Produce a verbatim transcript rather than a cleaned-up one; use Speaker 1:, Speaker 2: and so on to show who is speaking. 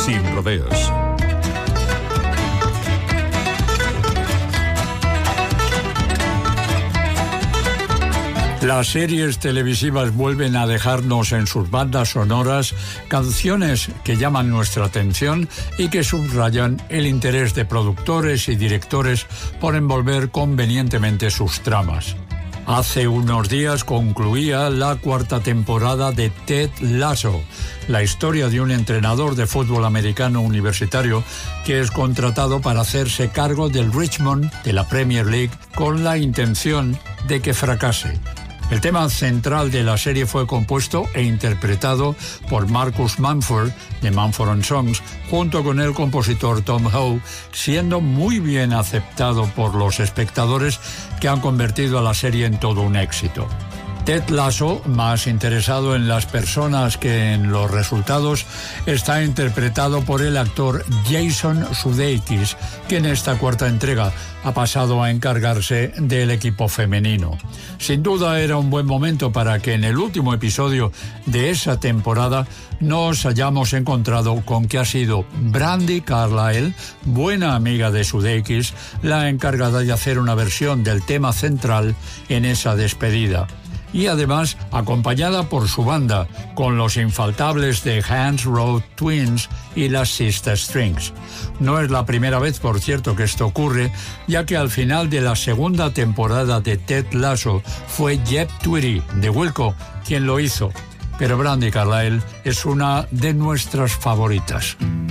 Speaker 1: sin rodeos.
Speaker 2: Las series televisivas vuelven a dejarnos en sus bandas sonoras canciones que llaman nuestra atención y que subrayan el interés de productores y directores por envolver convenientemente sus tramas. Hace unos días concluía la cuarta temporada de Ted Lasso, la historia de un entrenador de fútbol americano universitario que es contratado para hacerse cargo del Richmond de la Premier League con la intención de que fracase. El tema central de la serie fue compuesto e interpretado por Marcus Mumford de Mumford and Sons, junto con el compositor Tom Howe, siendo muy bien aceptado por los espectadores que han convertido a la serie en todo un éxito. Ted Lasso, más interesado en las personas que en los resultados, está interpretado por el actor Jason Sudeikis, que en esta cuarta entrega ha pasado a encargarse del equipo femenino. Sin duda era un buen momento para que en el último episodio de esa temporada nos hayamos encontrado con que ha sido Brandi Carlile, buena amiga de Sudeikis, la encargada de hacer una versión del tema central en esa despedida. Y además acompañada por su banda, con los infaltables de Hans Road Twins y las Sister Strings. No es la primera vez, por cierto, que esto ocurre, ya que al final de la segunda temporada de Ted Lasso fue Jeb Tweedy, de Wilco, quien lo hizo. Pero Brandi Carlile es una de nuestras favoritas.